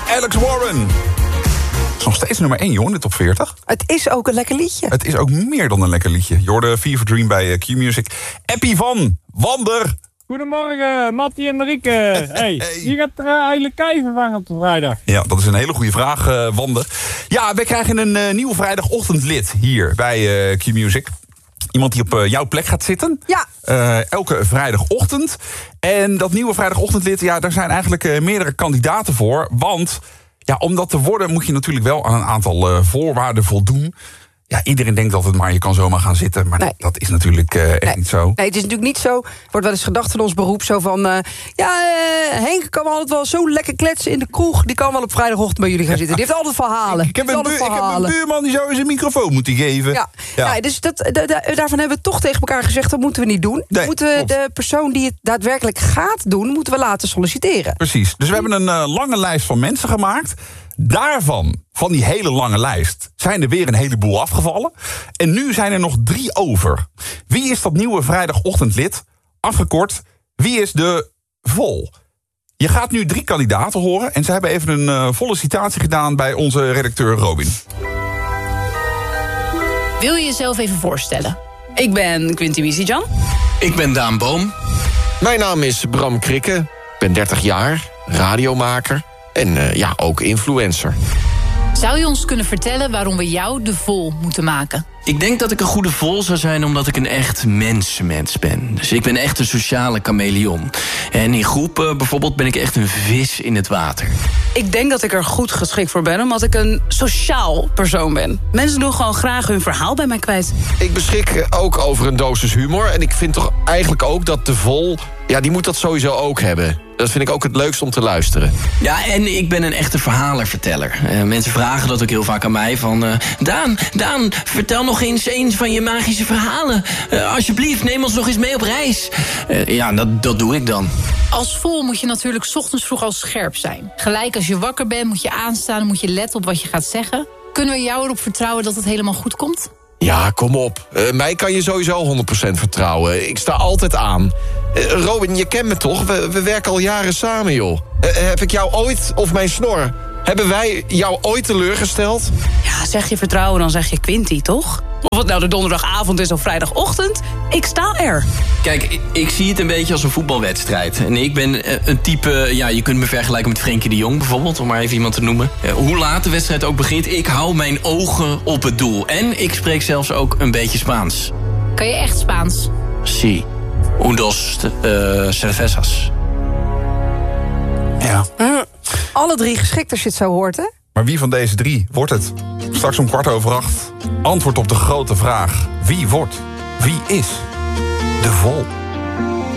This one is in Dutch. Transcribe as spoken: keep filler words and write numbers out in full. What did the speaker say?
Alex Warren. Het is nog steeds nummer één, joh, in de top veertig. Het is ook een lekker liedje. Het is ook meer dan een lekker liedje. Je hoorde Fever Dream bij Q-Music. Appie van Wander. Goedemorgen, Mattie en Marieke. Hey, Hey. wie gaat er uh, eigenlijk Kai vervangen op de vrijdag? Ja, dat is een hele goede vraag, uh, Wander. Ja, we krijgen een uh, nieuw vrijdagochtendlid hier bij uh, Q-Music. Iemand die op uh, jouw plek gaat zitten. Ja. Uh, elke vrijdagochtend. En dat nieuwe vrijdagochtendlid, ja, daar zijn eigenlijk uh, meerdere kandidaten voor. Want ja, om dat te worden moet je natuurlijk wel aan een aantal uh, voorwaarden voldoen. Ja, iedereen denkt altijd maar je kan zomaar gaan zitten. Maar Nee. dat is natuurlijk uh, echt Nee. niet zo. Nee, het is natuurlijk niet zo. Er wordt wel eens gedacht in ons beroep zo van... Uh, ja, uh, Henk kan wel altijd wel zo lekker kletsen in de kroeg. Die kan wel op vrijdagochtend bij jullie gaan zitten. Die heeft altijd verhalen. Ik heb, Die een heeft buur, altijd ik heb een verhalen. buurman die zou eens een microfoon moeten geven. Ja, Ja. ja. dus dat, da, da, daarvan hebben we toch tegen elkaar gezegd... dat moeten we niet doen. Nee, moeten we klopt. de persoon die het daadwerkelijk gaat doen... moeten we laten solliciteren. Precies. Dus we hebben een uh, lange lijst van mensen gemaakt. Daarvan, van die hele lange lijst, zijn er weer een heleboel afgevallen. En nu zijn er nog drie over. Wie is dat nieuwe vrijdagochtendlid? Afgekort, wie is de vol? Je gaat nu drie kandidaten horen. En ze hebben even een uh, volle citatie gedaan bij onze redacteur Robin. Wil je jezelf even voorstellen? Ik ben Quinty Wiesejan. Ik ben Daan Boom. Mijn naam is Bram Krikke. Ik ben dertig jaar, radiomaker en uh, ja, ook influencer. Zou je ons kunnen vertellen waarom we jou de vol moeten maken? Ik denk dat ik een goede vol zou zijn omdat ik een echt mensenmens ben. Dus ik ben echt een sociale chameleon. En in groepen bijvoorbeeld ben ik echt een vis in het water. Ik denk dat ik er goed geschikt voor ben, omdat ik een sociaal persoon ben. Mensen doen gewoon graag hun verhaal bij mij kwijt. Ik beschik ook over een dosis humor. En ik vind toch eigenlijk ook dat de vol... ja, die moet dat sowieso ook hebben. Dat vind ik ook het leukst om te luisteren. Ja, en ik ben een echte verhalenverteller. Uh, mensen vragen dat ook heel vaak aan mij van... Uh, Daan, Daan, vertel nog eens een van je magische verhalen. Uh, alsjeblieft, neem ons nog eens mee op reis. Uh, ja, dat, dat doe ik dan. Als vol moet je natuurlijk 's ochtends vroeg al scherp zijn. Gelijk als je wakker bent moet je aanstaan, moet je letten op wat je gaat zeggen. Kunnen we jou erop vertrouwen dat het helemaal goed komt? Ja, kom op. Uh, mij kan je sowieso honderd procent vertrouwen. Ik sta altijd aan. Uh, Robin, je kent me toch? We, we werken al jaren samen, joh. Uh, heb ik jou ooit, of mijn snor... hebben wij jou ooit teleurgesteld? Ja, zeg je vertrouwen, dan zeg je Quinty, toch? Of het nou de donderdagavond is of vrijdagochtend, ik sta er. Kijk, ik, ik zie het een beetje als een voetbalwedstrijd. En ik ben uh, een type... Ja, je kunt me vergelijken met Frenkie de Jong bijvoorbeeld... om maar even iemand te noemen. Uh, hoe laat de wedstrijd ook begint, ik hou mijn ogen op het doel. En ik spreek zelfs ook een beetje Spaans. Kan je echt Spaans? Sí. Un, dos, uh, cervezas. Ja. Uh, alle drie geschikt als je het zo hoort, hè? Maar wie van deze drie wordt het? Straks om kwart over acht. Antwoord op de grote vraag. Wie wordt? Wie is de vol?